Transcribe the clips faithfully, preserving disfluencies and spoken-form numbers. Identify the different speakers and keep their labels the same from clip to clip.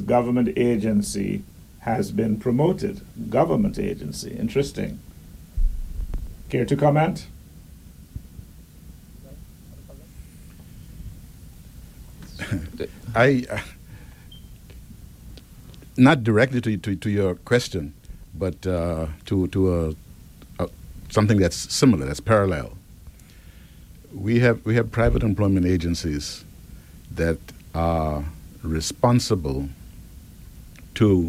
Speaker 1: government agency has been promoted. Government agency. Interesting. Care to comment?
Speaker 2: I, uh, not directly to, to, to your question, but uh, to, to a, a, something that's similar, that's parallel. We have, we have private employment agencies that are responsible to,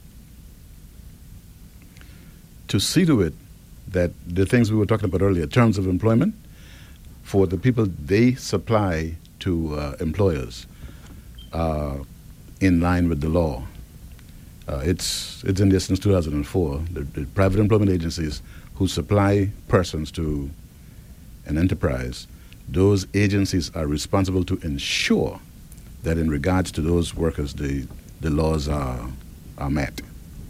Speaker 2: to see to it that the things we were talking about earlier, terms of employment, for the people they supply to uh, employers uh, in line with the law. Uh, it's it's in there since two thousand four. The, the private employment agencies who supply persons to an enterprise, those agencies are responsible to ensure that in regards to those workers, the, the laws are, are met.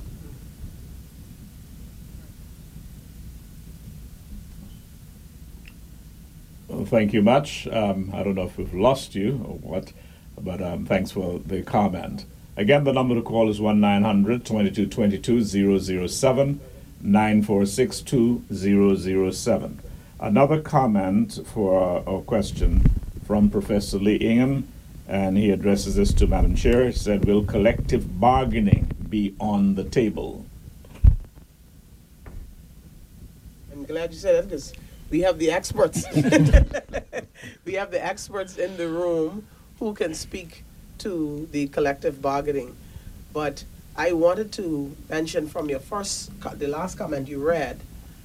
Speaker 1: Well, thank you much. Um, I don't know if we've lost you or what, but um, thanks for the comment. Again, the number to call is one nine hundred, twenty-two twenty-two, zero zero seven, nine four six two, zero zero seven. Another comment for a question from Professor Lee Ingham, and he addresses this to Madam Chair. He said, will collective bargaining be on the table?
Speaker 3: I'm glad you said that because we have the experts. We have the experts in the room who can speak to the collective bargaining. But I wanted to mention from your first, the last comment you read,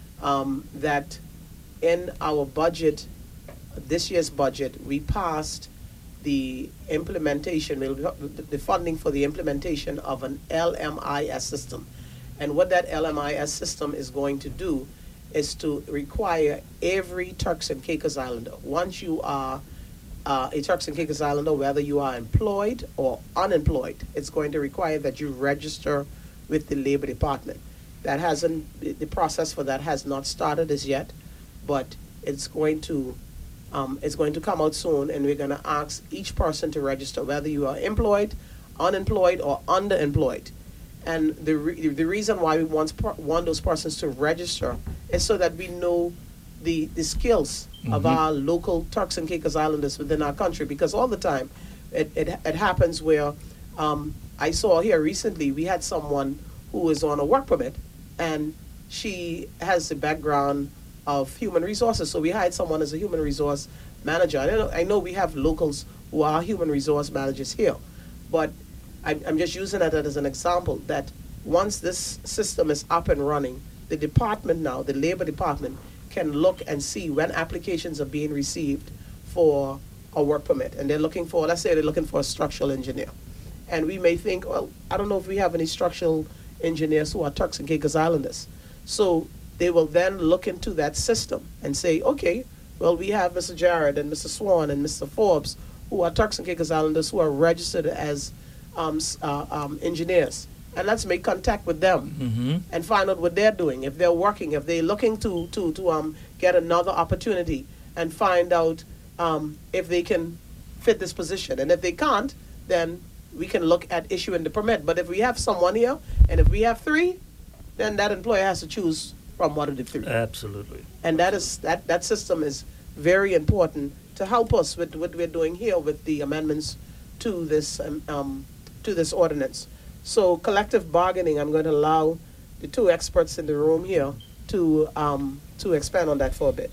Speaker 3: um, that in our budget, this year's budget, we passed the implementation, the funding for the implementation of an L M I S system. And what that L M I S system is going to do is to require every Turks and Caicos Islander, once you are uh, a Turks and Caicos Islander, whether you are employed or unemployed, it's going to require that you register with the Labor Department. That hasn't, the process for that has not started as yet, but it's going to, um, it's going to come out soon, and we're going to ask each person to register, whether you are employed, unemployed, or underemployed. And the re the reason why we want want those persons to register is so that we know the the skills mm-hmm. of our local Turks and Caicos Islanders within our country. Because all the time, it it, it happens where um, I saw here recently we had someone who is on a work permit, and she has a background of human resources. So we hired someone as a human resource manager. I know I know we have locals who are human resource managers here, but I'm just using that as an example that once this system is up and running, the department now, the Labor Department, can look and see when applications are being received for a work permit. And they're looking for, let's say they're looking for a structural engineer. And we may think, well, I don't know if we have any structural engineers who are Turks and Caicos Islanders. So they will then look into that system and say, okay, well, we have Mister Jared and Mister Swan and Mister Forbes who are Turks and Caicos Islanders who are registered as Um, uh, um, engineers, and let's make contact with them mm-hmm. and find out what they're doing, if they're working, if they're looking to to to um get another opportunity, and find out um, if they can fit this position. And if they can't, then we can look at issuing the permit. But if we have someone here, and if we have three, then that employer has to choose from one of the three.
Speaker 4: Absolutely.
Speaker 3: And that is that that system is very important to help us with what we're doing here with the amendments to this um, um to this ordinance. So collective bargaining, I'm going to allow the two experts in the room here to um, to expand on that for a bit.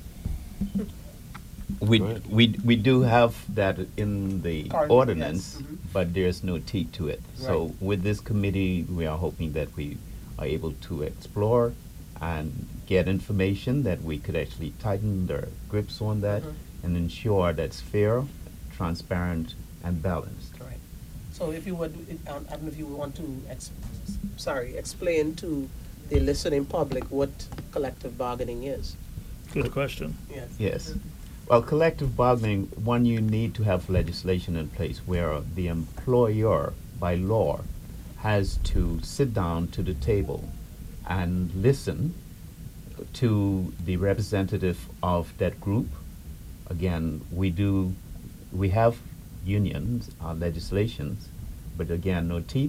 Speaker 5: We we we do have that in the
Speaker 3: Current,
Speaker 5: ordinance,
Speaker 3: yes. mm-hmm.
Speaker 5: but there's no teeth to it.
Speaker 3: Right.
Speaker 5: So with this committee, we are hoping that we are able to explore and get information that we could actually tighten their grips on that mm-hmm. and ensure that's fair, transparent, and balanced.
Speaker 3: Right. So if you would, um, I don't know if you want to, ex sorry, explain to the listening public what collective bargaining is.
Speaker 4: Good question.
Speaker 3: Yes.
Speaker 5: Yes. Well, collective bargaining, one, you need to have legislation in place where the employer, by law, has to sit down to the table and listen to the representative of that group. Again, we do, we have unions, uh, legislations, but again, no teeth.